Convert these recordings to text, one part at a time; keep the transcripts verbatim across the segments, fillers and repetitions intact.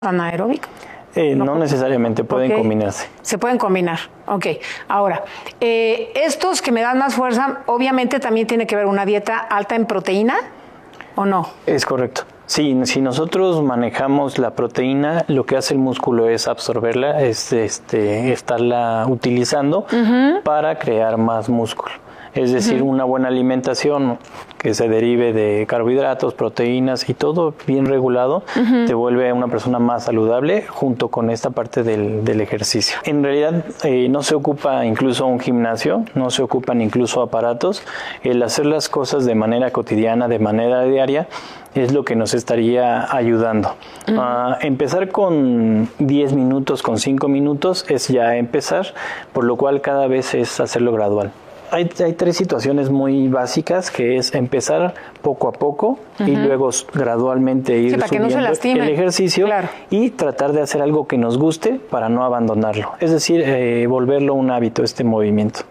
anaeróbica? Eh, no, no necesariamente, pueden okay. combinarse. Se pueden combinar, ok. Ahora, eh, estos que me dan más fuerza, obviamente también tiene que ver una dieta alta en proteína, ¿o no? Es correcto. Sí, si nosotros manejamos la proteína, lo que hace el músculo es absorberla, es este, estarla utilizando uh-huh. para crear más músculo. Es decir, uh-huh. una buena alimentación que se derive de carbohidratos, proteínas y todo bien regulado, uh-huh. te vuelve una persona más saludable junto con esta parte del, del ejercicio. En realidad eh, no se ocupa incluso un gimnasio, no se ocupan incluso aparatos. El hacer las cosas de manera cotidiana, de manera diaria, es lo que nos estaría ayudando. Uh-huh. Uh, empezar con diez minutos, con cinco minutos es ya empezar, por lo cual cada vez es hacerlo gradual. Hay, hay tres situaciones muy básicas, que es empezar poco a poco uh-huh. y luego gradualmente ir sí, subiendo no el ejercicio claro. y tratar de hacer algo que nos guste para no abandonarlo. Es decir, eh, volverlo un hábito, este movimiento.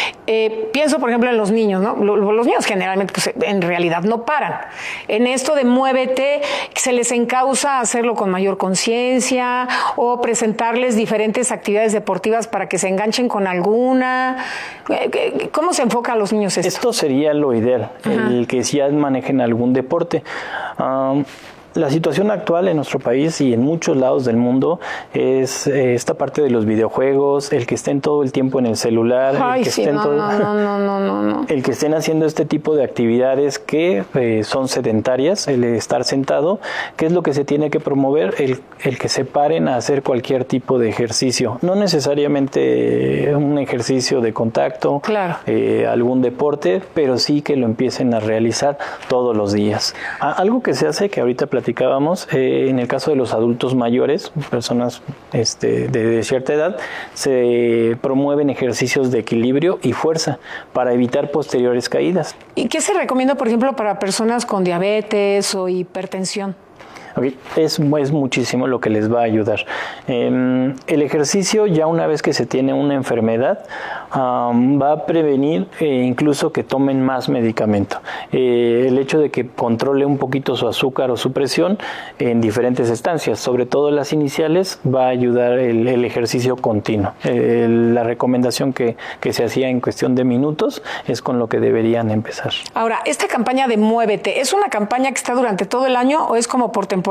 Eh, pienso, por ejemplo, en los niños, ¿no? Los niños generalmente, pues, en realidad no paran. En esto de muévete, se les encausa hacerlo con mayor conciencia o presentarles diferentes actividades deportivas para que se enganchen con alguna. ¿Cómo se enfoca a los niños esto? Esto sería lo ideal, Ajá. el que ya manejen algún deporte. Um, La situación actual en nuestro país y en muchos lados del mundo es eh, esta parte de los videojuegos, el que estén todo el tiempo en el celular, Ay, el, que sí, estén no, todo, no, no, no, no, no. el que estén haciendo este tipo de actividades que eh, son sedentarias, el estar sentado. ¿Qué es lo que se tiene que promover? El, el que se paren a hacer cualquier tipo de ejercicio, no necesariamente un ejercicio de contacto, claro. eh, algún deporte, pero sí que lo empiecen a realizar todos los días. Ah, algo que se hace, que ahorita platicamos, Platicábamos, eh, en el caso de los adultos mayores, personas este, de, de cierta edad, se promueven ejercicios de equilibrio y fuerza para evitar posteriores caídas. ¿Y qué se recomienda, por ejemplo, para personas con diabetes o hipertensión? Okay. Es, es muchísimo lo que les va a ayudar. Eh, el ejercicio, ya una vez que se tiene una enfermedad, um, va a prevenir eh, incluso que tomen más medicamento. Eh, el hecho de que controle un poquito su azúcar o su presión en diferentes estancias, sobre todo las iniciales, va a ayudar el, el ejercicio continuo. Eh, la recomendación que, que se hacía en cuestión de minutos es con lo que deberían empezar. Ahora, esta campaña de Muévete, ¿es una campaña que está durante todo el año o es como por temporada?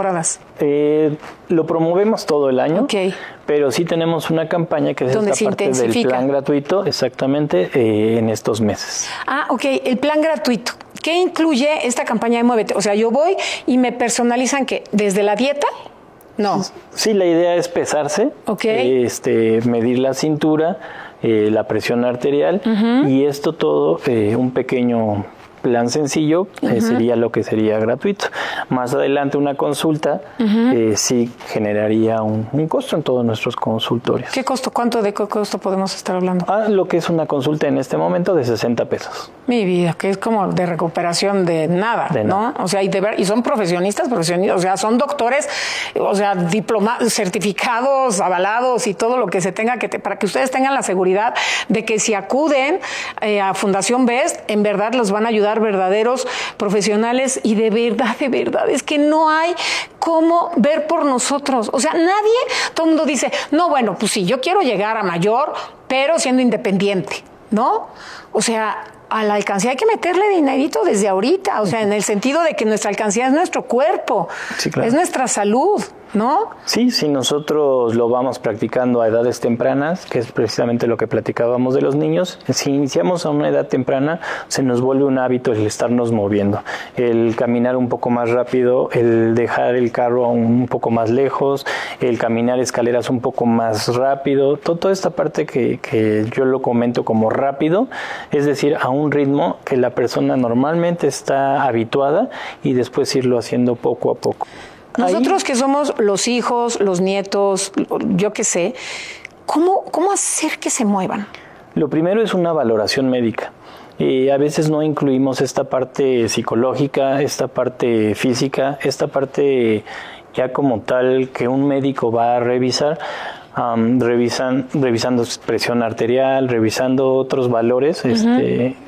Eh, lo promovemos todo el año, okay. pero sí tenemos una campaña que es esta parte del plan gratuito, exactamente, eh, en estos meses. Ah, ok, el plan gratuito. ¿Qué incluye esta campaña de Muévete? O sea, yo voy y me personalizan, ¿qué? ¿Desde la dieta? No. Sí, la idea es pesarse, okay. este, medir la cintura, eh, la presión arterial uh-huh. y esto todo, eh, un pequeño plan sencillo, uh-huh. eh, sería lo que sería gratuito. Más adelante una consulta uh-huh. eh, sí generaría un, un costo en todos nuestros consultorios. ¿Qué costo? ¿Cuánto de costo podemos estar hablando? Ah, lo que es una consulta en este momento de sesenta pesos. Mi vida, que es como de recuperación de nada, de ¿no? nada. O sea, y, de ver, y son profesionistas, profesionistas, o sea, son doctores, o sea, diplomados, certificados, avalados y todo lo que se tenga que, te, para que ustedes tengan la seguridad de que si acuden eh, a Fundación Best, en verdad los van a ayudar verdaderos profesionales y de verdad, de verdad, es que no hay cómo ver por nosotros. O sea, nadie, todo el mundo dice, no, bueno, pues sí, yo quiero llegar a mayor, pero siendo independiente, ¿no? O sea, a la alcancía hay que meterle dinerito desde ahorita, o sea, en el sentido de que nuestra alcancía es nuestro cuerpo, sí, claro. es nuestra salud, ¿no? Sí, si nosotros lo vamos practicando a edades tempranas, que es precisamente lo que platicábamos de los niños, si iniciamos a una edad temprana, se nos vuelve un hábito el estarnos moviendo, el caminar un poco más rápido, el dejar el carro un poco más lejos, el caminar escaleras un poco más rápido, todo, toda esta parte que, que yo lo comento como rápido, es decir, a un ritmo que la persona normalmente está habituada y después irlo haciendo poco a poco. Nosotros que somos los hijos, los nietos, yo qué sé, ¿cómo, cómo hacer que se muevan? Lo primero es una valoración médica. Eh, a veces no incluimos esta parte psicológica, esta parte física, esta parte ya como tal que un médico va a revisar. Um, revisan, revisando presión arterial, revisando otros valores, uh-huh. este,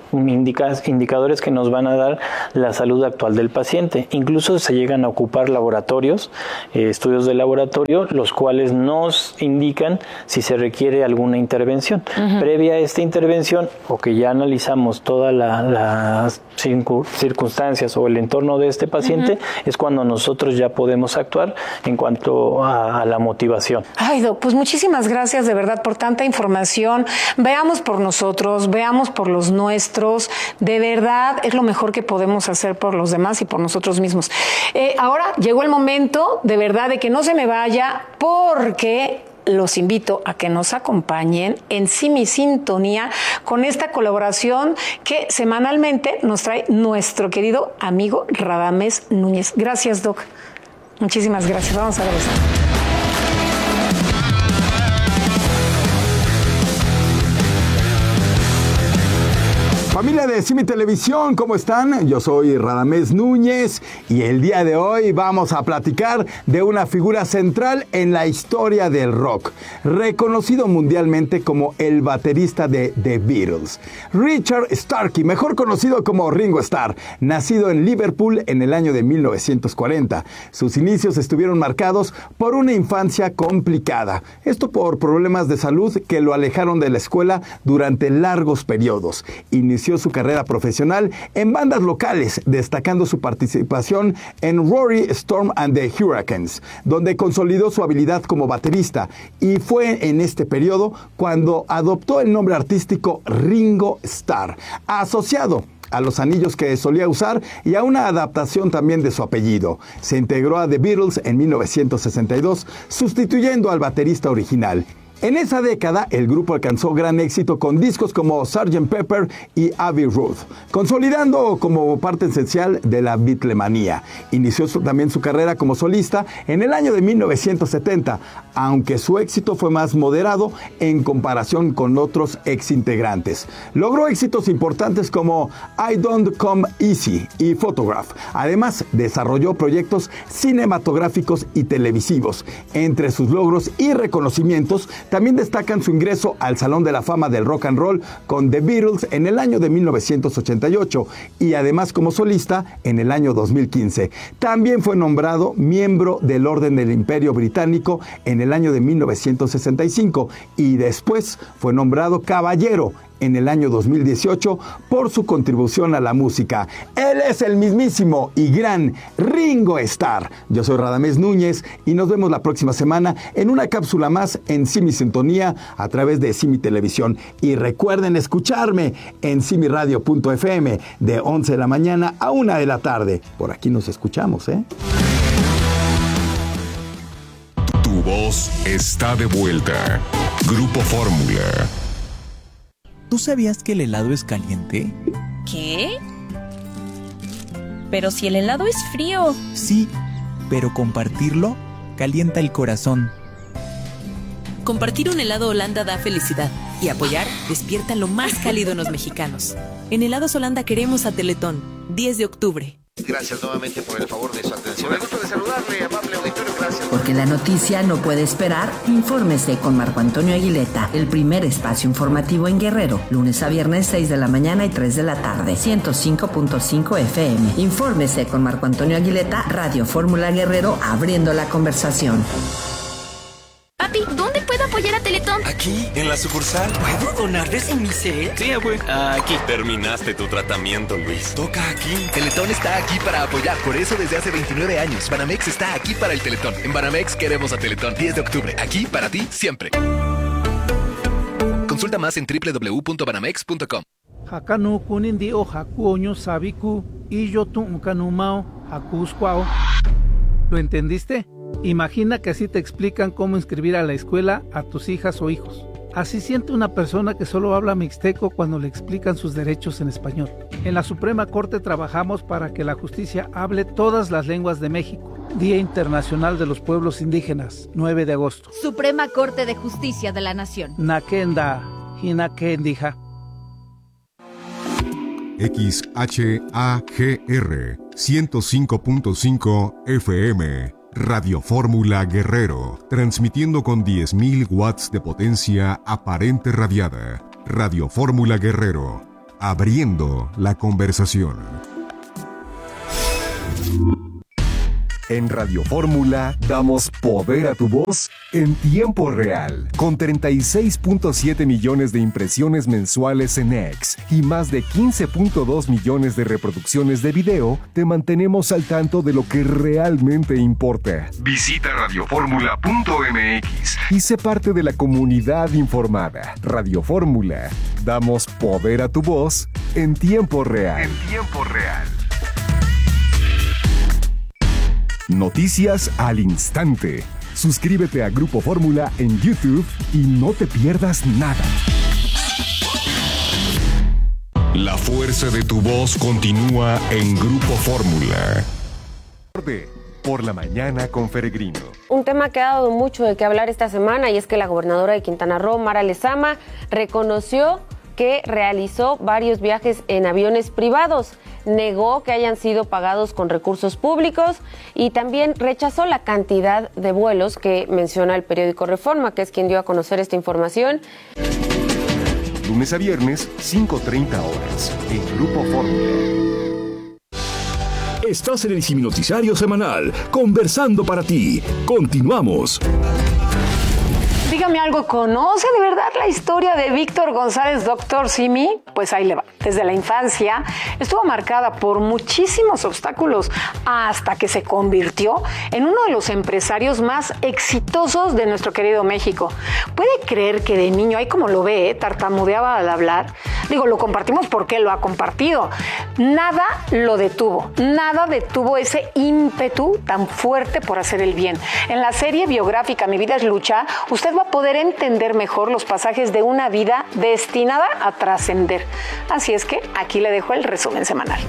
indica, indicadores que nos van a dar la salud actual del paciente. Incluso se llegan a ocupar laboratorios, eh, estudios de laboratorio, los cuales nos indican si se requiere alguna intervención. Uh-huh. Previa a esta intervención, o que ya analizamos todas la, las circunstancias o el entorno de este paciente, uh-huh. es cuando nosotros ya podemos actuar en cuanto a, a la motivación. Ay, Doc, pues muchísimas gracias de verdad por tanta información. Veamos por nosotros, veamos por los nuestros. De verdad es lo mejor que podemos hacer por los demás y por nosotros mismos. Eh, ahora llegó el momento de verdad de que no se me vaya, porque los invito a que nos acompañen en Simi Sintonía con esta colaboración que semanalmente nos trae nuestro querido amigo Radamés Núñez. Gracias, Doc. Muchísimas gracias. Vamos a ver esto. Familia de Simi Televisión, ¿cómo están? Yo soy Radamés Núñez y el día de hoy vamos a platicar de una figura central en la historia del rock, reconocido mundialmente como el baterista de The Beatles. Richard Starkey, mejor conocido como Ringo Starr, nacido en Liverpool en el año de mil novecientos cuarenta. Sus inicios estuvieron marcados por una infancia complicada, esto por problemas de salud que lo alejaron de la escuela durante largos periodos. Inició su carrera profesional en bandas locales, destacando su participación en Rory, Storm and the Hurricanes, donde consolidó su habilidad como baterista, y fue en este periodo cuando adoptó el nombre artístico Ringo Starr, asociado a los anillos que solía usar y a una adaptación también de su apellido. Se integró a The Beatles en mil novecientos sesenta y dos, sustituyendo al baterista original. En esa década, el grupo alcanzó gran éxito con discos como sergeant Pepper y Abbey Road, consolidando como parte esencial de la Beatlemanía. Inició su, también su carrera como solista en el año de mil novecientos setenta, aunque su éxito fue más moderado en comparación con otros exintegrantes. Logró éxitos importantes como I Don't Come Easy y Photograph. Además, desarrolló proyectos cinematográficos y televisivos. Entre sus logros y reconocimientos, también destacan su ingreso al Salón de la Fama del Rock and Roll con The Beatles en el año de mil novecientos ochenta y ocho y además como solista en el año dos mil quince. También fue nombrado miembro del Orden del Imperio Británico en el año de mil novecientos sesenta y cinco y después fue nombrado caballero en el año dos mil dieciocho por su contribución a la música. Él es el mismísimo y gran Ringo Starr. Yo soy Radamés Núñez y nos vemos la próxima semana en una cápsula más en Simi Sintonía a través de Simi Televisión. Y recuerden escucharme en simi radio punto efe eme de once de la mañana a una de la tarde. Por aquí nos escuchamos, ¿eh? Tu voz está de vuelta. Grupo Fórmula. ¿Tú sabías que el helado es caliente? ¿Qué? Pero si el helado es frío. Sí, pero compartirlo calienta el corazón. Compartir un helado Holanda da felicidad y apoyar despierta lo más cálido en los mexicanos. En Helados Holanda queremos a Teletón, diez de octubre. Gracias nuevamente por el favor de su atención. Me gusta de saludarle, amable auditorio, gracias. Porque la noticia no puede esperar, infórmese con Marco Antonio Aguileta, el primer espacio informativo en Guerrero, lunes a viernes seis de la mañana y tres de la tarde, ciento cinco punto cinco efe eme. Infórmese con Marco Antonio Aguileta, Radio Fórmula Guerrero, abriendo la conversación. Papi, ¿dónde puedo apoyar a Teletón? Aquí, en la sucursal. ¿Puedo donar de Semicel? Sí, abue. Aquí. Terminaste tu tratamiento, Luis. Toca aquí. Teletón está aquí para apoyar. Por eso desde hace veintinueve años, Banamex está aquí para el Teletón. En Banamex queremos a Teletón. diez de octubre. Aquí para ti, siempre. Consulta más en doble u doble u doble u punto banamex punto com. Hakanu kunindi o hakuoño sabiku y yo tu kanumao hakusquao. ¿Lo entendiste? Imagina que así te explican cómo inscribir a la escuela a tus hijas o hijos. Así siente una persona que solo habla mixteco cuando le explican sus derechos en español. En la Suprema Corte trabajamos para que la justicia hable todas las lenguas de México. Día Internacional de los Pueblos Indígenas, nueve de agosto. Suprema Corte de Justicia de la Nación. Nakenda, Hinakendija. X H A G R ciento cinco punto cinco efe eme. Radio Fórmula Guerrero, transmitiendo con diez mil watts de potencia aparente radiada. Radio Fórmula Guerrero, Abriendo la conversación. En Radio Fórmula damos poder a tu voz en tiempo real. Con treinta y seis punto siete millones de impresiones mensuales en X y más de quince punto dos millones de reproducciones de video, te mantenemos al tanto de lo que realmente importa. Visita radioformula punto m x y sé parte de la comunidad informada. Radio Fórmula. Damos poder a tu voz en tiempo real. En tiempo real. Noticias al instante. Suscríbete a Grupo Fórmula en YouTube y no te pierdas nada. La fuerza de tu voz continúa en Grupo Fórmula. Por la mañana con Peregrino. Un tema que ha dado mucho de qué hablar esta semana y es que la gobernadora de Quintana Roo, Mara Lezama, reconoció que realizó varios viajes en aviones privados. Negó que hayan sido pagados con recursos públicos y también rechazó la cantidad de vuelos que menciona el periódico Reforma, que es quien dio a conocer esta información. Lunes a viernes, cinco treinta horas, en Grupo Fórmula. Estás en el Simi Noticiario Semanal, conversando para ti. Continuamos. Dígame algo, ¿conoce de verdad la historia de Víctor González, doctor Simi? Pues ahí le va. Desde la infancia estuvo marcada por muchísimos obstáculos hasta que se convirtió en uno de los empresarios más exitosos de nuestro querido México. ¿Puede creer que de niño, ahí como lo ve, tartamudeaba al hablar? Digo, lo compartimos porque él lo ha compartido. Nada lo detuvo, nada detuvo ese ímpetu tan fuerte por hacer el bien. En la serie biográfica Mi vida es lucha, usted va a poder entender mejor los pasajes de una vida destinada a trascender. Así es que aquí le dejo el resumen semanal.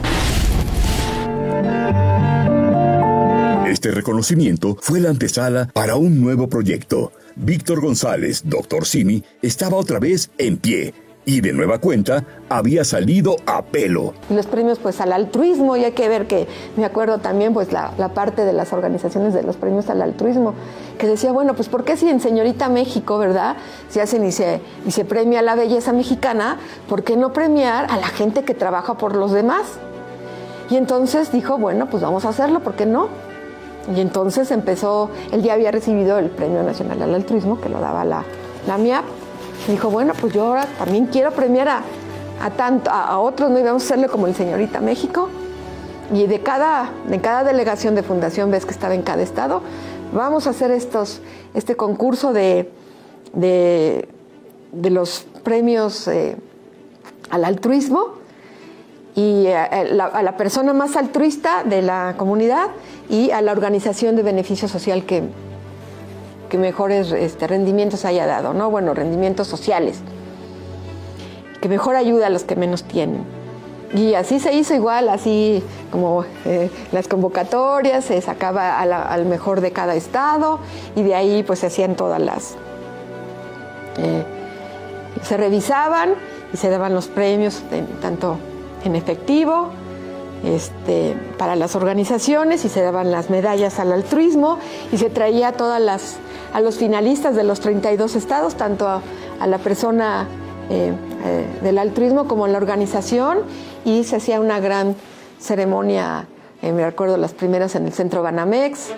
Este reconocimiento fue la antesala para un nuevo proyecto. Víctor González, doctor Simi, estaba otra vez en pie y de nueva cuenta había salido a pelo. Los premios pues al altruismo, y hay que ver que, me acuerdo también pues la, la parte de las organizaciones de los premios al altruismo, que decía, bueno, pues ¿por qué si en Señorita México, verdad, se hacen y se, y se premia la belleza mexicana, ¿por qué no premiar a la gente que trabaja por los demás? Y entonces dijo, bueno, pues vamos a hacerlo, ¿por qué no? Y entonces empezó, él ya había recibido el Premio Nacional al Altruismo, que lo daba la, la M I A P, y dijo, bueno, pues yo ahora también quiero premiar a, a, tanto, a, a otros, ¿no? Y vamos a hacerle como el Señorita México. Y de cada, de cada delegación de fundación, ves que estaba en cada estado, vamos a hacer estos, este concurso de, de, de los premios eh, al altruismo, y a la, a la persona más altruista de la comunidad y a la organización de beneficio social que, que mejores este, rendimientos haya dado, ¿no? Bueno, rendimientos sociales, que mejor ayuda a los que menos tienen. Y así se hizo igual, así como eh, las convocatorias, se sacaba a la, al mejor de cada estado y de ahí pues se hacían todas las... Eh, se revisaban y se daban los premios, de, tanto en efectivo, este, para las organizaciones, y se daban las medallas al altruismo y se traía a todas las, a los finalistas de los treinta y dos estados, tanto a, a la persona eh, eh, del altruismo como a la organización, y se hacía una gran ceremonia, eh, me recuerdo las primeras en el Centro Banamex.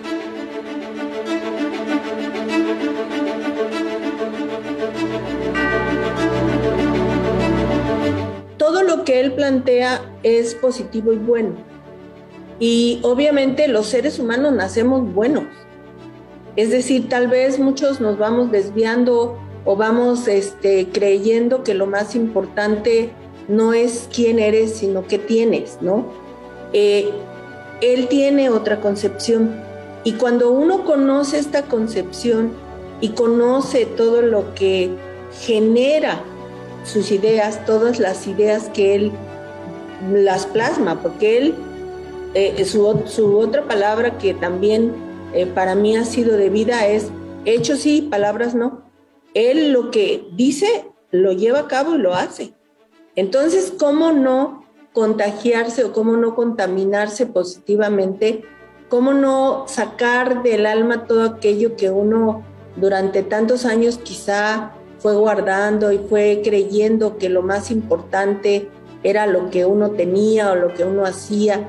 Todo lo que él plantea es positivo y bueno. Y obviamente los seres humanos nacemos buenos. Es decir, tal vez muchos nos vamos desviando o vamos este, creyendo que lo más importante no es quién eres, sino qué tienes, ¿no? Eh, él tiene otra concepción. Y cuando uno conoce esta concepción y conoce todo lo que genera sus ideas, todas las ideas que él las plasma, porque él, eh, su, su otra palabra que también eh, para mí ha sido de vida es hechos sí, palabras no. Él lo que dice lo lleva a cabo y lo hace. Entonces, ¿cómo no contagiarse o cómo no contaminarse positivamente? ¿Cómo no sacar del alma todo aquello que uno durante tantos años quizá fue guardando y fue creyendo que lo más importante era lo que uno tenía o lo que uno hacía,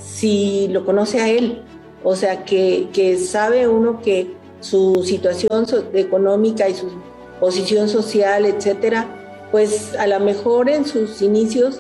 si lo conoce a él. O sea, que, que sabe uno que su situación económica y su posición social, etcétera, pues a lo mejor en sus inicios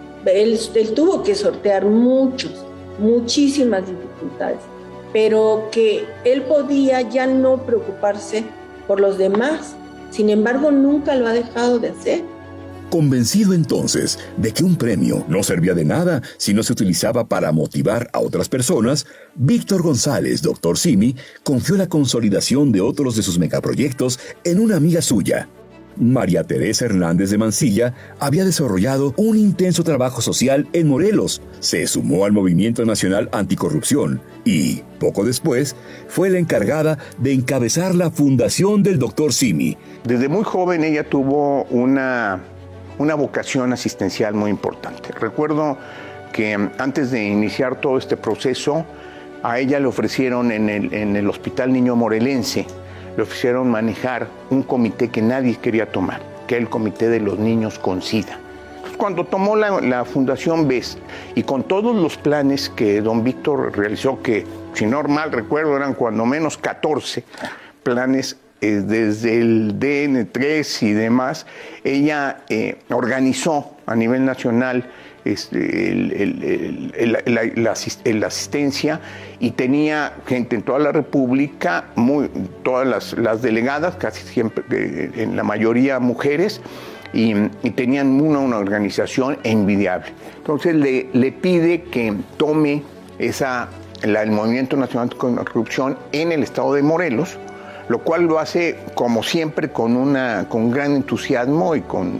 él, él tuvo que sortear muchos, muchísimas dificultades, pero que él podía ya no preocuparse por los demás. Sin embargo, nunca lo ha dejado de hacer. Convencido entonces de que un premio no servía de nada si no se utilizaba para motivar a otras personas, Víctor González, doctor Simi, confió la consolidación de otros de sus megaproyectos en una amiga suya. María Teresa Hernández de Mansilla había desarrollado un intenso trabajo social en Morelos, se sumó al Movimiento Nacional Anticorrupción y, poco después, fue la encargada de encabezar la fundación del doctor Simi. Desde muy joven ella tuvo una... una vocación asistencial muy importante. Recuerdo que antes de iniciar todo este proceso, a ella le ofrecieron en el, en el Hospital Niño Morelense, le ofrecieron manejar un comité que nadie quería tomar, que era el Comité de los Niños con SIDA. Entonces, cuando tomó la, la Fundación BEST y con todos los planes que don Víctor realizó, que si no mal recuerdo eran cuando menos catorce planes, Eh, desde el D N tres y demás, ella eh, organizó a nivel nacional este, el, el, el, el, la, la, la asistencia y tenía gente en toda la República, muy, todas las, las delegadas, casi siempre, eh, en la mayoría mujeres, y, y tenían una, una organización envidiable. Entonces le, le pide que tome esa, la, el Movimiento Nacional contra la Corrupción en el estado de Morelos, lo cual lo hace, como siempre, con, una, con gran entusiasmo y con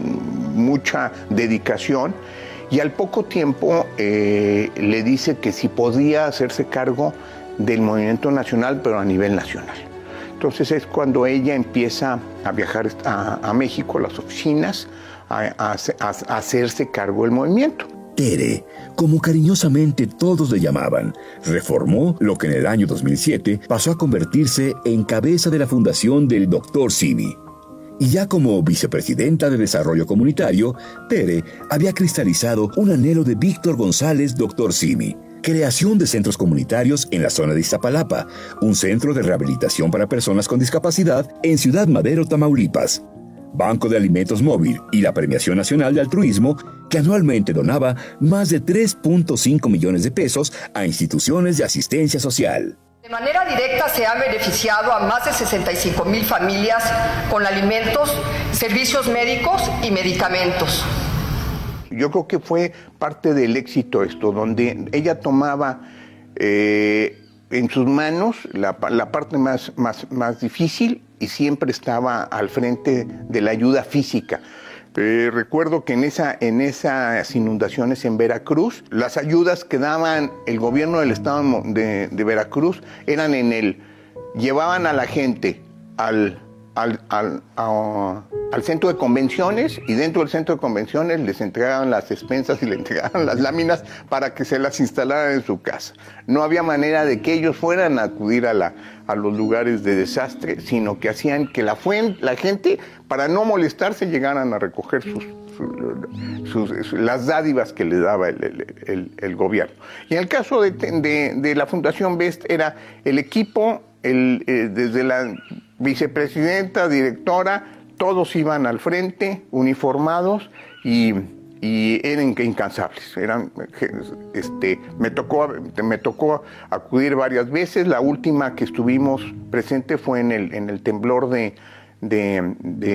mucha dedicación. Y al poco tiempo eh, le dice que si podía hacerse cargo del movimiento nacional, pero a nivel nacional. Entonces es cuando ella empieza a viajar a, a México, a las oficinas, a, a, a hacerse cargo del movimiento. Tere, como cariñosamente todos le llamaban, reformó lo que en el año dos mil siete pasó a convertirse en cabeza de la fundación del doctor Simi. Y ya como vicepresidenta de Desarrollo Comunitario, Tere había cristalizado un anhelo de Víctor González, doctor Simi. Creación de centros comunitarios en la zona de Iztapalapa, un centro de rehabilitación para personas con discapacidad en Ciudad Madero, Tamaulipas. Banco de Alimentos Móvil y la Premiación Nacional de Altruismo, que anualmente donaba más de tres punto cinco millones de pesos a instituciones de asistencia social. De manera directa se ha beneficiado a más de sesenta y cinco mil familias con alimentos, servicios médicos y medicamentos. Yo creo que fue parte del éxito esto, donde ella tomaba eh, en sus manos la, la parte más, más, más difícil y siempre estaba al frente de la ayuda física. Eh, recuerdo que en, esa, en esas inundaciones en Veracruz, las ayudas que daban el gobierno del estado de, de Veracruz eran en el, llevaban a la gente al, al, al, a, al centro de convenciones y dentro del centro de convenciones les entregaban las despensas y les entregaban las láminas para que se las instalaran en su casa. No había manera de que ellos fueran a acudir a, la, a los lugares de desastre, sino que hacían que la, fuente, la gente, para no molestarse, llegaran a recoger sus, sus, sus, las dádivas que les daba el, el, el, el gobierno. Y en el caso de, de, de la Fundación BEST era el equipo, el, eh, desde la vicepresidenta, directora, todos iban al frente, uniformados y, y eran incansables. Eran, este, me, tocó, me tocó acudir varias veces. La última que estuvimos presente fue en el, en el temblor de, de,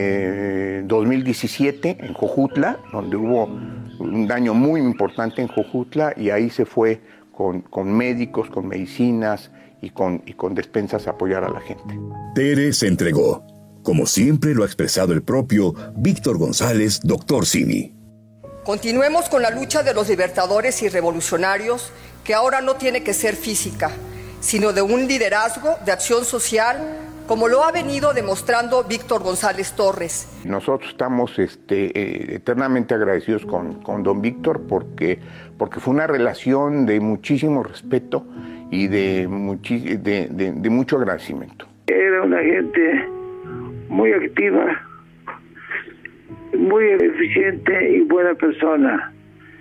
de dos mil diecisiete en Jojutla, donde hubo un daño muy importante en Jojutla y ahí se fue con, con médicos, con medicinas y con, y con despensas a apoyar a la gente. Tere se entregó, como siempre lo ha expresado el propio Víctor González, doctor Simi. Continuemos con la lucha de los libertadores y revolucionarios, que ahora no tiene que ser física, sino de un liderazgo de acción social, como lo ha venido demostrando Víctor González Torres. Nosotros estamos este, eh, eternamente agradecidos con, con don Víctor porque, porque fue una relación de muchísimo respeto y de, muchi- de, de, de mucho agradecimiento. Era una gente muy activa, muy eficiente y buena persona.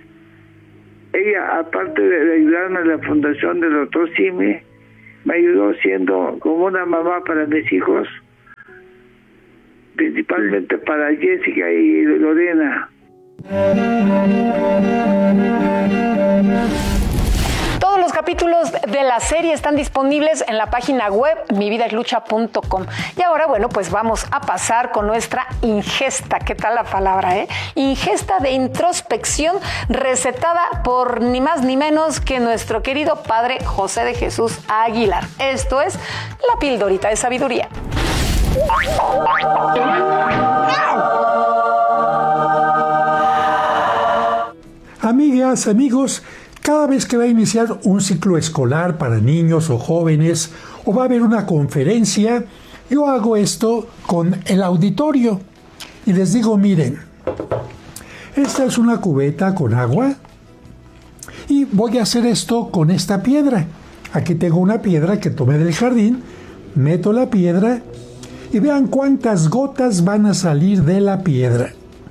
ella, aparte de ayudarme a la fundación del doctor Simi, me ayudó siendo como una mamá para mis hijos, principalmente para Jessica y Lorena. Todos los capítulos de la serie están disponibles en la página web mi vida es lucha punto com. Y ahora, bueno, pues vamos a pasar con nuestra ingesta. ¿Qué tal la palabra, eh? Ingesta de introspección recetada por ni más ni menos que nuestro querido padre José de Jesús Aguilar. Esto es la pildorita de sabiduría. Amigas, amigos, cada vez que va a iniciar un ciclo escolar para niños o jóvenes o va a haber una conferencia, yo hago esto con el auditorio y les digo, miren, esta es una cubeta con agua y voy a hacer esto con esta piedra. Aquí tengo una piedra que tomé del jardín, meto la piedra y vean cuántas gotas van a salir de la piedra.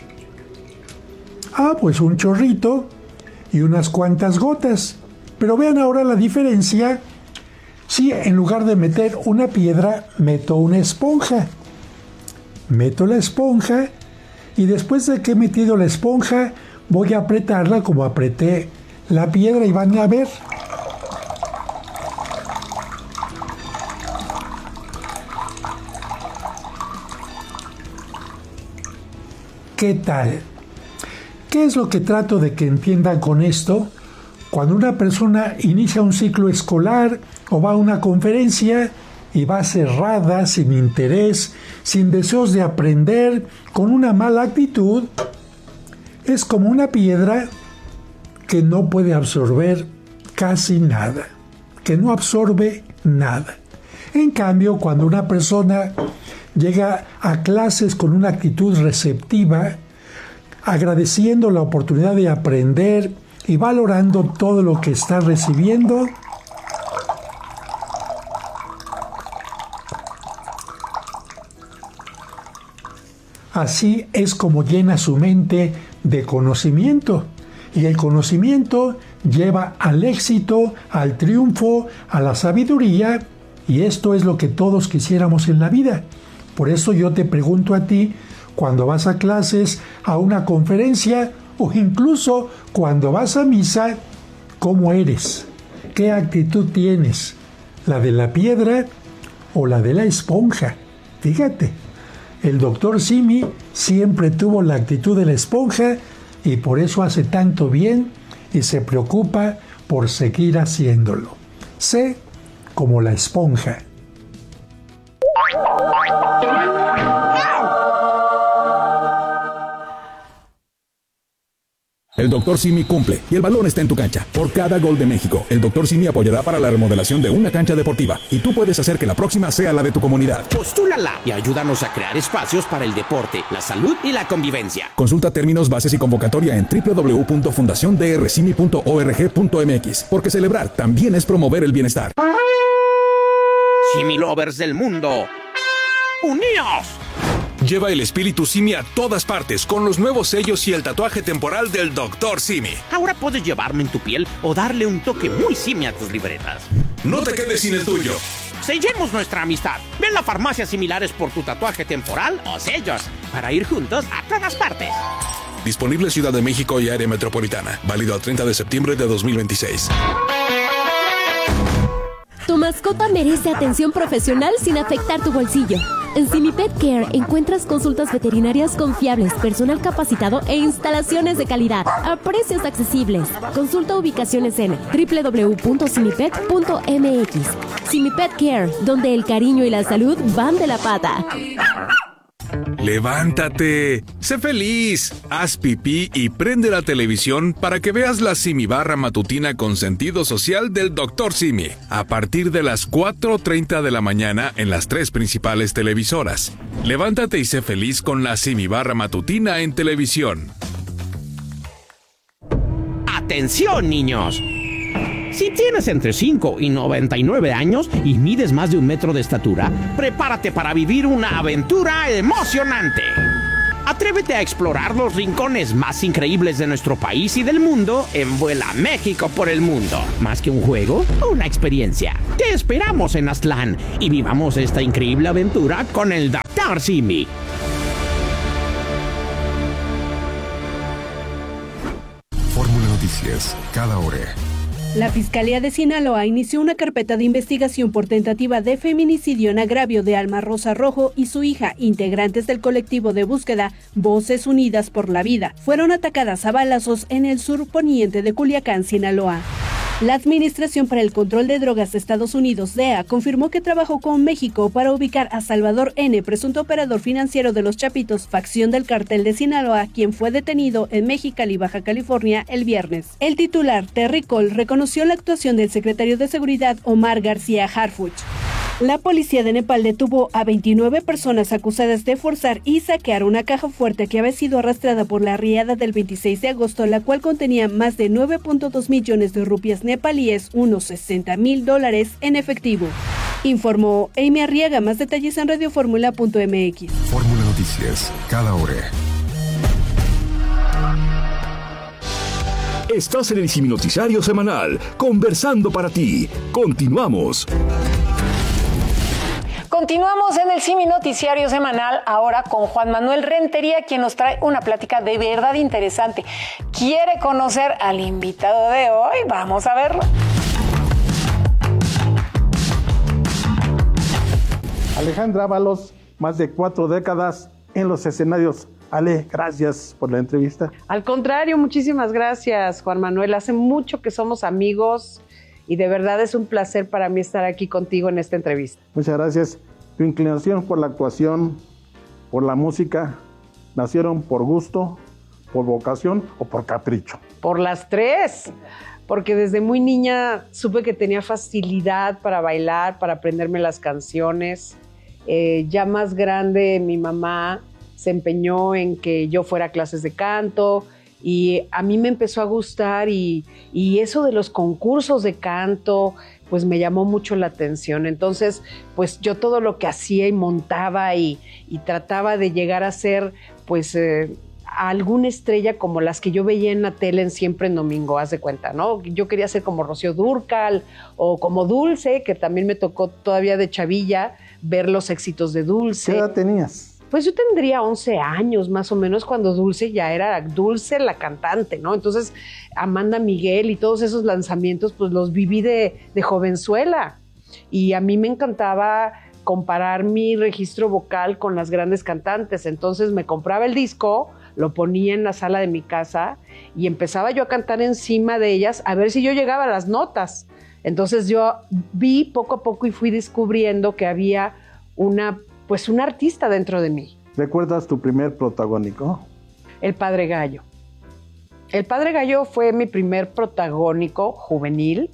Ah, pues un chorrito y unas cuantas gotas. Pero vean ahora la diferencia si en lugar de meter una piedra, meto una esponja. Meto la esponja y después de que he metido la esponja, voy a apretarla como apreté la piedra y van a ver. ¿Qué tal? ¿Qué es lo que trato de que entiendan con esto? Cuando una persona inicia un ciclo escolar o va a una conferencia y va cerrada, sin interés, sin deseos de aprender, con una mala actitud, es como una piedra que no puede absorber casi nada, que no absorbe nada. En cambio, cuando una persona llega a clases con una actitud receptiva, agradeciendo la oportunidad de aprender y valorando todo lo que está recibiendo, así es como llena su mente de conocimiento. Y el conocimiento lleva al éxito, al triunfo, a la sabiduría, y esto es lo que todos quisiéramos en la vida. Por eso yo te pregunto a ti, cuando vas a clases, a una conferencia o incluso cuando vas a misa, ¿cómo eres? ¿Qué actitud tienes? ¿La de la piedra o la de la esponja? Fíjate, el doctor Simi siempre tuvo la actitud de la esponja y por eso hace tanto bien y se preocupa por seguir haciéndolo. Sé como la esponja. El doctor Simi cumple y el balón está en tu cancha. Por cada gol de México, el doctor Simi apoyará para la remodelación de una cancha deportiva y tú puedes hacer que la próxima sea la de tu comunidad. Postúlala y ayúdanos a crear espacios para el deporte, la salud y la convivencia. Consulta términos, bases y convocatoria en doble u doble u doble u punto fundación d r simi punto org punto m x, porque celebrar también es promover el bienestar. Simi Lovers del mundo, ¡uníos! Lleva el espíritu Simi a todas partes con los nuevos sellos y el tatuaje temporal del doctor Simi. Ahora puedes llevarme en tu piel o darle un toque muy Simi a tus libretas. No te quedes sin el tuyo. Sellemos nuestra amistad. Ven a farmacias similares por tu tatuaje temporal o sellos para ir juntos a todas partes. Disponible Ciudad de México y área metropolitana. Válido al treinta de septiembre de dos mil veintiséis. Tu mascota merece atención profesional sin afectar tu bolsillo. En Simi Pet Care encuentras consultas veterinarias confiables, personal capacitado e instalaciones de calidad a precios accesibles. Consulta ubicaciones en doble u doble u doble u punto simipet punto m x. Simi Pet Care, donde el cariño y la salud van de la pata. ¡Levántate! ¡Sé feliz! Haz pipí y prende la televisión para que veas la Simi Barra matutina con sentido social del doctor Simi. A partir de las cuatro treinta de la mañana en las tres principales televisoras. Levántate y sé feliz con la Simi Barra matutina en televisión. ¡Atención, niños! Si tienes entre cinco y noventa y nueve años y mides más de un metro de estatura, prepárate para vivir una aventura emocionante. Atrévete a explorar los rincones más increíbles de nuestro país y del mundo en Vuela México por el Mundo. Más que un juego, una experiencia. Te esperamos en Aztlán y vivamos esta increíble aventura con el doctor Simi. Fórmula Noticias, cada hora. La Fiscalía de Sinaloa inició una carpeta de investigación por tentativa de feminicidio en agravio de Alma Rosa Rojo y su hija, integrantes del colectivo de búsqueda Voces Unidas por la Vida. Fueron atacadas a balazos en el sur poniente de Culiacán, Sinaloa. La Administración para el Control de Drogas de Estados Unidos, D E A, confirmó que trabajó con México para ubicar a Salvador N., presunto operador financiero de los Chapitos, facción del cartel de Sinaloa, quien fue detenido en Mexicali, Baja California, el viernes. El titular, Terry Cole, reconoció la actuación del secretario de Seguridad, Omar García Harfuch. La policía de Nepal detuvo a veintinueve personas acusadas de forzar y saquear una caja fuerte que había sido arrastrada por la riada del veintiséis de agosto, la cual contenía más de nueve punto dos millones de rupias nepalíes, unos sesenta mil dólares en efectivo. Informó Amy Arriaga. Más detalles en radioformula punto m x. Fórmula Noticias, cada hora. Estás en el Simi Noticiario Semanal, conversando para ti. Continuamos. Continuamos en el Simi Noticiario Semanal, ahora con Juan Manuel Rentería, quien nos trae una plática de verdad interesante. ¿Quiere conocer al invitado de hoy? Vamos a verlo. Alejandra Ábalos, más de cuatro décadas en los escenarios. Ale, gracias por la entrevista. Al contrario, muchísimas gracias, Juan Manuel. Hace mucho que somos amigos y de verdad es un placer para mí estar aquí contigo en esta entrevista. Muchas gracias. Tu inclinación por la actuación, por la música, ¿nacieron por gusto, por vocación o por capricho? Por las tres, porque desde muy niña supe que tenía facilidad para bailar, para aprenderme las canciones. Eh, ya más grande, mi mamá se empeñó en que yo fuera a clases de canto y a mí me empezó a gustar y, y eso de los concursos de canto pues me llamó mucho la atención. Entonces pues yo todo lo que hacía y montaba y, y trataba de llegar a ser pues eh, a alguna estrella como las que yo veía en la tele en Siempre en Domingo, haz de cuenta, ¿no? Yo quería ser como Rocío Dúrcal o como Dulce, que también me tocó todavía de chavilla ver los éxitos de Dulce. ¿Qué edad tenías? Pues yo tendría once años más o menos cuando Dulce ya era Dulce la cantante, ¿no? Entonces Amanda Miguel y todos esos lanzamientos pues los viví de, de jovenzuela y a mí me encantaba comparar mi registro vocal con las grandes cantantes. Entonces me compraba el disco, lo ponía en la sala de mi casa y empezaba yo a cantar encima de ellas a ver si yo llegaba a las notas. Entonces yo vi poco a poco y fui descubriendo que había una pues un artista dentro de mí. ¿Recuerdas tu primer protagónico? El Padre Gallo. El Padre Gallo fue mi primer protagónico juvenil,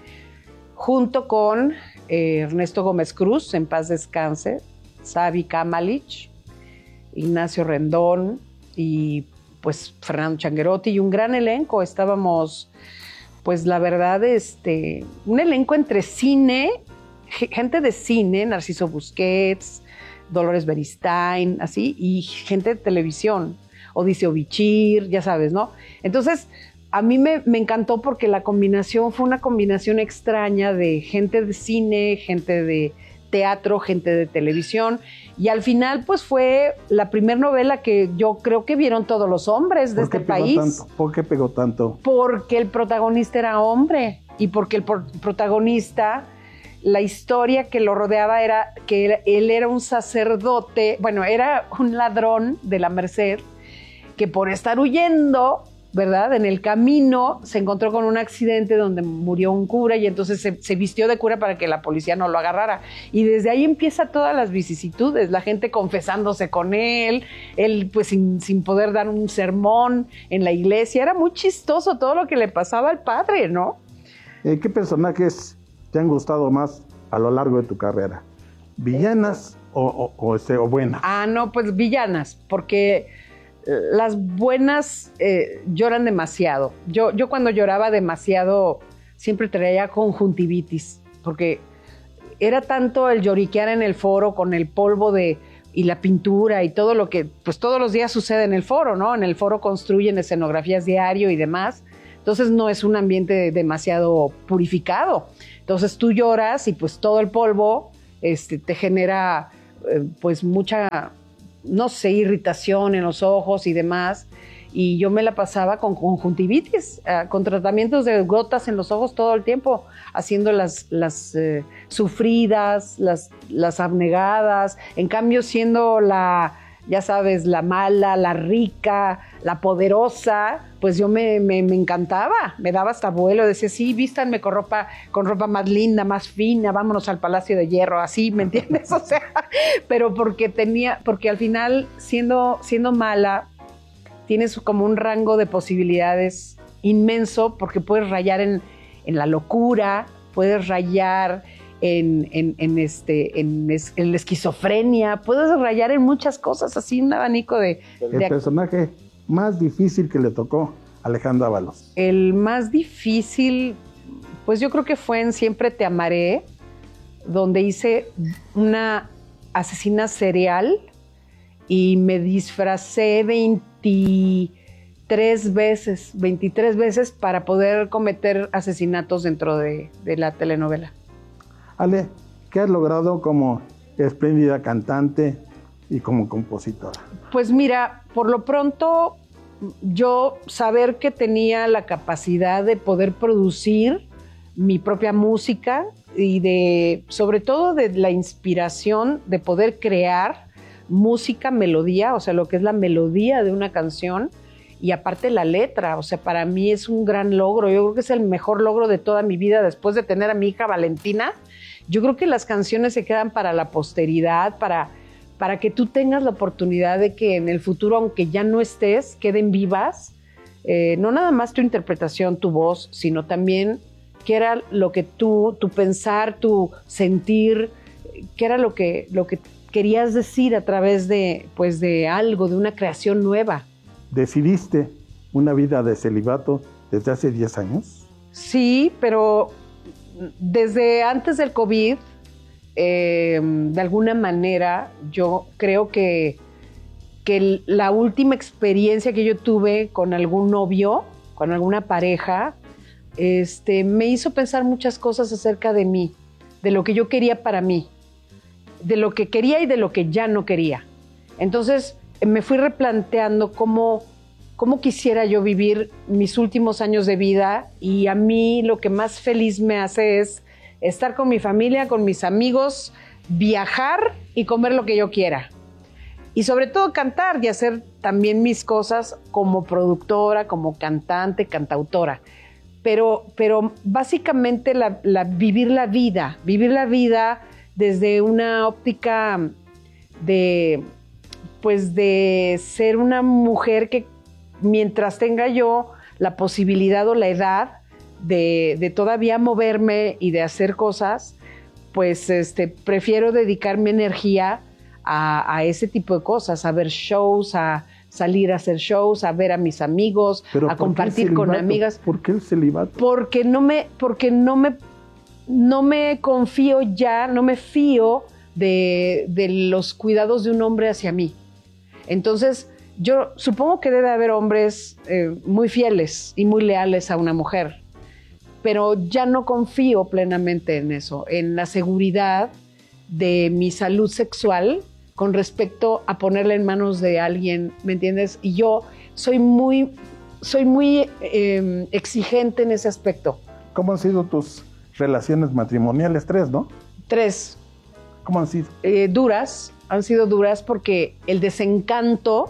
junto con eh, Ernesto Gómez Cruz, en paz descanse, Sabi Kamalich, Ignacio Rendón y pues Fernando Changuerotti y un gran elenco. Estábamos, pues la verdad, este, un elenco entre cine, gente de cine, Narciso Busquets, Dolores Beristain, así, y gente de televisión, Odiseo Bichir, ya sabes, ¿no? Entonces, a mí me, me encantó porque la combinación fue una combinación extraña de gente de cine, gente de teatro, gente de televisión, y al final, pues, fue la primera novela que yo creo que vieron todos los hombres de este país. Tanto? ¿Por qué pegó tanto? Porque el protagonista era hombre, y porque el pro- protagonista... La historia que lo rodeaba era que él era un sacerdote, bueno, era un ladrón de la Merced, que por estar huyendo, ¿verdad? En el camino se encontró con un accidente donde murió un cura y entonces se, se vistió de cura para que la policía no lo agarrara. Y desde ahí empieza todas las vicisitudes, la gente confesándose con él, él pues sin, sin poder dar un sermón en la iglesia. Era muy chistoso todo lo que le pasaba al padre, ¿no? Eh, ¿Qué personajes te han gustado más a lo largo de tu carrera? ¿Villanas o, o, o, este, o buenas? Ah, no, pues villanas, porque las buenas eh, lloran demasiado. Yo, yo cuando lloraba demasiado siempre traía conjuntivitis, porque era tanto el lloriquear en el foro con el polvo de y la pintura y todo lo que, pues todos los días sucede en el foro, ¿no? En el foro construyen escenografías diario y demás. Entonces no es un ambiente demasiado purificado. Entonces tú lloras y pues todo el polvo este, te genera eh, pues mucha, no sé, irritación en los ojos y demás. Y yo me la pasaba con conjuntivitis, eh, con tratamientos de gotas en los ojos todo el tiempo, haciendo las, las eh, sufridas, las, las abnegadas. En cambio, siendo la, ya sabes, la mala, la rica, la poderosa, pues yo me, me, me encantaba, me daba hasta vuelo, decía, sí, vístanme con ropa, con ropa más linda, más fina, vámonos al Palacio de Hierro, así, ¿me entiendes? O sea, pero porque tenía, porque al final, siendo, siendo mala, tienes como un rango de posibilidades inmenso, porque puedes rayar en, en la locura, puedes rayar en, en, en, este, en, es, en la esquizofrenia, puedes rayar en muchas cosas, así un abanico de... El de personaje más difícil que le tocó a Alejandra Ábalos. El más difícil, pues yo creo que fue en Siempre te amaré, donde hice una asesina serial y me disfracé veintitrés veces, veintitrés veces para poder cometer asesinatos dentro de, de la telenovela. Ale, ¿qué has logrado como espléndida cantante y como compositora? Pues mira, por lo pronto yo saber que tenía la capacidad de poder producir mi propia música y de, sobre todo de la inspiración de poder crear música, melodía, o sea, lo que es la melodía de una canción y aparte la letra, o sea, para mí es un gran logro, yo creo que es el mejor logro de toda mi vida después de tener a mi hija Valentina. Yo creo que las canciones se quedan para la posteridad, para, para que tú tengas la oportunidad de que en el futuro, aunque ya no estés, queden vivas, eh, no nada más tu interpretación, tu voz, sino también qué era lo que tú, tu pensar, tu sentir, qué era lo que, lo que querías decir a través de, pues, de algo, de una creación nueva. ¿Decidiste una vida de celibato desde hace diez años? Sí, pero desde antes del COVID, eh, de alguna manera, yo creo que, que la última experiencia que yo tuve con algún novio, con alguna pareja, este, me hizo pensar muchas cosas acerca de mí, de lo que yo quería para mí, de lo que quería y de lo que ya no quería. Entonces me fui replanteando cómo, cómo quisiera yo vivir mis últimos años de vida, y a mí lo que más feliz me hace es estar con mi familia, con mis amigos, viajar y comer lo que yo quiera. Y sobre todo cantar y hacer también mis cosas como productora, como cantante, cantautora. Pero, pero básicamente la, la, vivir la vida, vivir la vida desde una óptica de, pues de ser una mujer que mientras tenga yo la posibilidad o la edad de, de todavía moverme y de hacer cosas, pues este, prefiero dedicar mi energía a, a ese tipo de cosas, a ver shows, a salir a hacer shows, a ver a mis amigos, a compartir con amigas. ¿Por qué el celibato? Porque no me, porque no me, no me confío ya, no me fío de, de los cuidados de un hombre hacia mí. Entonces, yo supongo que debe haber hombres eh, muy fieles y muy leales a una mujer, pero ya no confío plenamente en eso, en la seguridad de mi salud sexual con respecto a ponerla en manos de alguien, ¿me entiendes? Y yo soy muy, soy muy eh, exigente en ese aspecto. ¿Cómo han sido tus relaciones matrimoniales? Tres, ¿no? Tres. ¿Cómo han sido? Eh, duras, han sido duras porque el desencanto,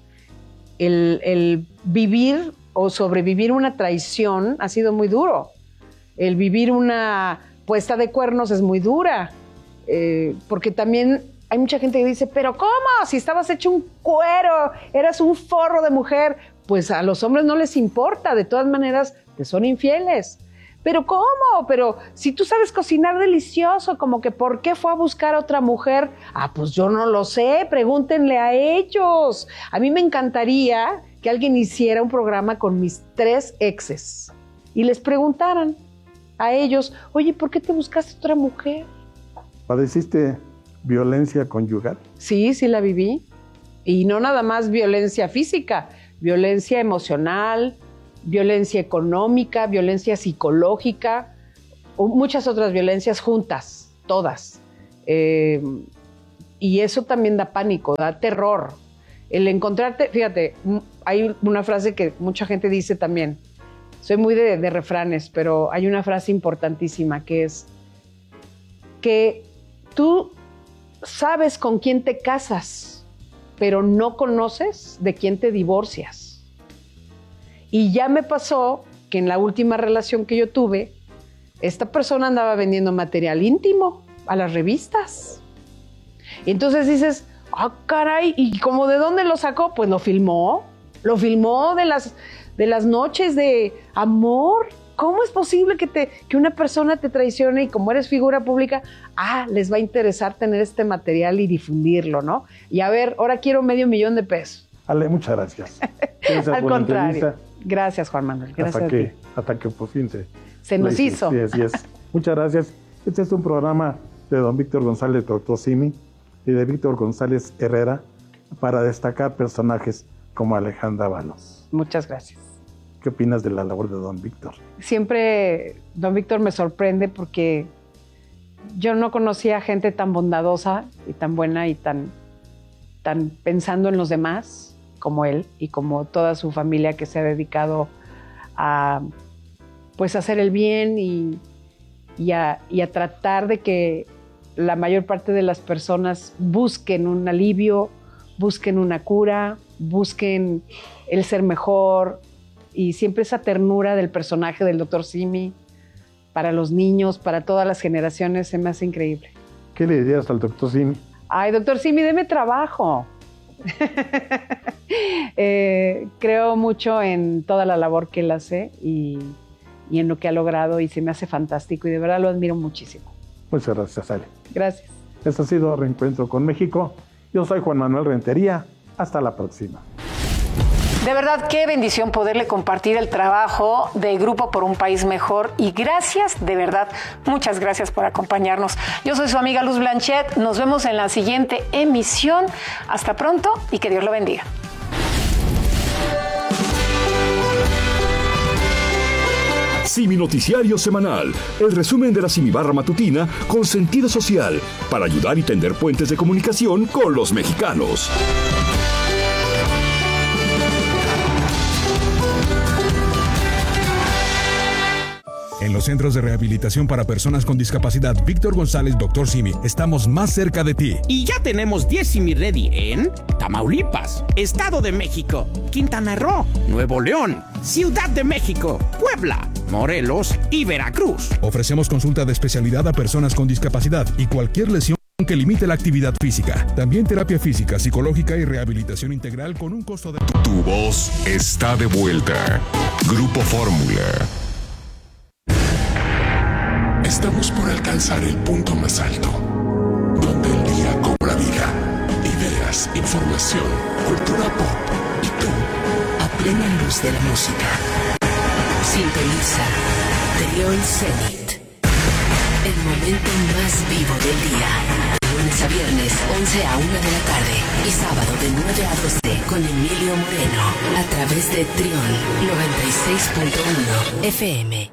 el, el vivir o sobrevivir una traición ha sido muy duro. El vivir una puesta de cuernos es muy dura, eh, porque también hay mucha gente que dice, pero ¿cómo? Si estabas hecho un cuero, eras un forro de mujer. Pues a los hombres no les importa, de todas maneras te son infieles. ¿Pero cómo? Pero si tú sabes cocinar delicioso, como que ¿por qué fue a buscar a otra mujer? Ah, pues yo no lo sé, pregúntenle a ellos. A mí me encantaría que alguien hiciera un programa con mis tres exes y les preguntaran a ellos, oye, ¿por qué te buscaste otra mujer? ¿Padeciste violencia conyugal? Sí, sí la viví. Y no nada más violencia física, violencia emocional, violencia económica, violencia psicológica, muchas otras violencias juntas, todas. Eh, y eso también da pánico, da terror. El encontrarte, fíjate, hay una frase que mucha gente dice también, soy muy de, de refranes, pero hay una frase importantísima que es que tú sabes con quién te casas, pero no conoces de quién te divorcias. Y ya me pasó que en la última relación que yo tuve, esta persona andaba vendiendo material íntimo a las revistas. Y entonces dices, ah, caray, ¿y cómo de dónde lo sacó? Pues lo filmó, lo filmó de las, de las noches de amor. ¿Cómo es posible que, te, que una persona te traicione y como eres figura pública, ah, les va a interesar tener este material y difundirlo, ¿no? Y a ver, ahora quiero medio millón de pesos. Ale, muchas gracias. Al contrario. Gracias, Juan Manuel. Gracias hasta a que, ti. Hasta que por fin se... Se nos hizo. Sí, así es. Muchas gracias. Este es un programa de don Víctor González, doctor Simi, y de Víctor González Herrera, para destacar personajes como Alejandra Balos. Muchas gracias. ¿Qué opinas de la labor de don Víctor? Siempre don Víctor me sorprende porque yo no conocía gente tan bondadosa y tan buena y tan, tan pensando en los demás como él y como toda su familia que se ha dedicado a pues hacer el bien y, y, a, y a tratar de que la mayor parte de las personas busquen un alivio, busquen una cura, busquen el ser mejor, y siempre esa ternura del personaje del doctor Simi para los niños, para todas las generaciones, se me hace increíble. ¿Qué le dirías al doctor Simi? Ay, doctor Simi, deme trabajo. eh, creo mucho en toda la labor que él hace y, y en lo que ha logrado, y se me hace fantástico y de verdad lo admiro muchísimo. Muchas gracias, Ale. Gracias. Este ha sido Reencuentro con México. Yo soy Juan Manuel Rentería. Hasta la próxima. De verdad, qué bendición poderle compartir el trabajo de Grupo por un País Mejor, y gracias, de verdad, muchas gracias por acompañarnos. Yo soy su amiga Luz Blanchet, nos vemos en la siguiente emisión. Hasta pronto y que Dios lo bendiga. Simi Noticiario Semanal, el resumen de la Simi Barra Matutina con sentido social, para ayudar y tender puentes de comunicación con los mexicanos. En los centros de rehabilitación para personas con discapacidad Víctor González, doctor Simi, estamos más cerca de ti. Y ya tenemos diez Simi Ready en Tamaulipas, Estado de México, Quintana Roo, Nuevo León, Ciudad de México, Puebla, Morelos y Veracruz. Ofrecemos consulta de especialidad a personas con discapacidad y cualquier lesión que limite la actividad física. También terapia física, psicológica y rehabilitación integral con un costo de... Tu voz está de vuelta. Grupo Fórmula. Estamos por alcanzar el punto más alto, donde el día cobra vida, ideas, información, cultura pop y tú, a plena luz de la música. Sintoniza Trión Zenit, el momento más vivo del día. De lunes a viernes, once a una de la tarde, y sábado de nueve a doce con Emilio Moreno, a través de Trión noventa y seis punto uno F M.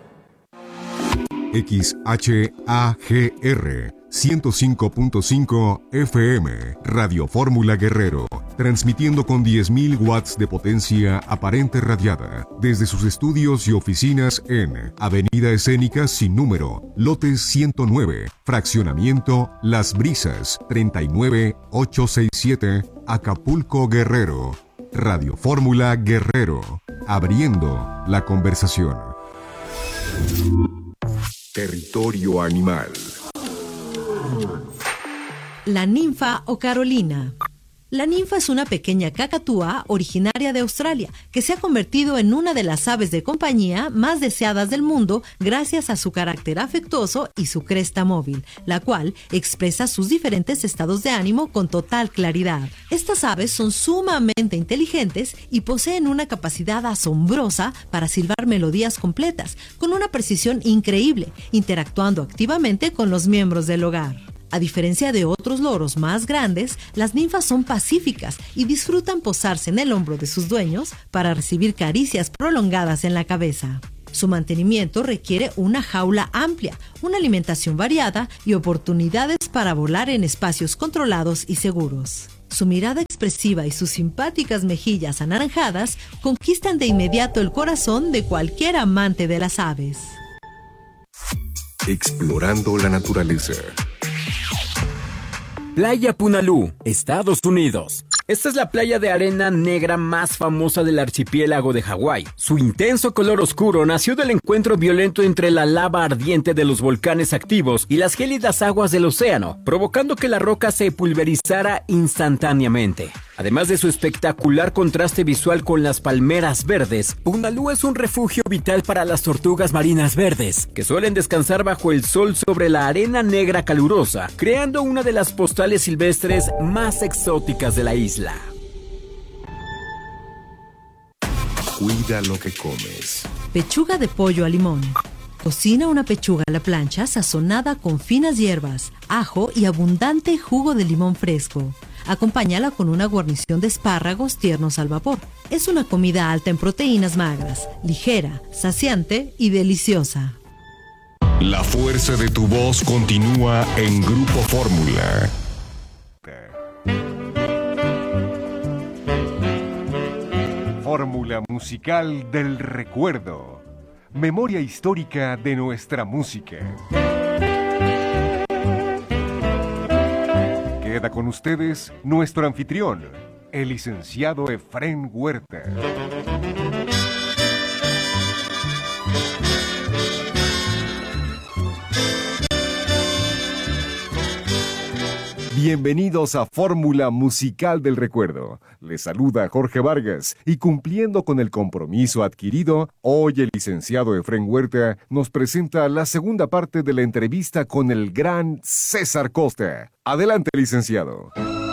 X H A G R ciento cinco punto cinco F M, Radio Fórmula Guerrero, transmitiendo con diez mil watts de potencia aparente radiada, desde sus estudios y oficinas en Avenida Escénica Sin Número, Lotes ciento nueve, Fraccionamiento Las Brisas, treinta y nueve mil ochocientos sesenta y siete, Acapulco, Guerrero. Radio Fórmula Guerrero, abriendo la conversación. Territorio animal. La ninfa o Carolina. La ninfa es una pequeña cacatúa originaria de Australia que se ha convertido en una de las aves de compañía más deseadas del mundo gracias a su carácter afectuoso y su cresta móvil, la cual expresa sus diferentes estados de ánimo con total claridad. Estas aves son sumamente inteligentes y poseen una capacidad asombrosa para silbar melodías completas, con una precisión increíble, interactuando activamente con los miembros del hogar. A diferencia de otros loros más grandes, las ninfas son pacíficas y disfrutan posarse en el hombro de sus dueños para recibir caricias prolongadas en la cabeza. Su mantenimiento requiere una jaula amplia, una alimentación variada y oportunidades para volar en espacios controlados y seguros. Su mirada expresiva y sus simpáticas mejillas anaranjadas conquistan de inmediato el corazón de cualquier amante de las aves. Explorando la naturaleza. Playa Punalú, Estados Unidos. Esta es la playa de arena negra más famosa del archipiélago de Hawái. Su intenso color oscuro nació del encuentro violento entre la lava ardiente de los volcanes activos y las gélidas aguas del océano, provocando que la roca se pulverizara instantáneamente. Además de su espectacular contraste visual con las palmeras verdes, Punalú es un refugio vital para las tortugas marinas verdes, que suelen descansar bajo el sol sobre la arena negra calurosa, creando una de las postales silvestres más exóticas de la isla. Cuida lo que comes. Pechuga de pollo a limón. Cocina una pechuga a la plancha sazonada con finas hierbas, ajo y abundante jugo de limón fresco. Acompáñala con una guarnición de espárragos tiernos al vapor. Es una comida alta en proteínas magras, ligera, saciante y deliciosa. La fuerza de tu voz continúa en Grupo Fórmula. Fórmula musical del recuerdo. Memoria histórica de nuestra música. Queda con ustedes nuestro anfitrión, el licenciado Efrén Huerta. Bienvenidos a Fórmula Musical del Recuerdo. Les saluda Jorge Vargas y cumpliendo con el compromiso adquirido, hoy el licenciado Efrén Huerta nos presenta la segunda parte de la entrevista con el gran César Costa. Adelante, licenciado.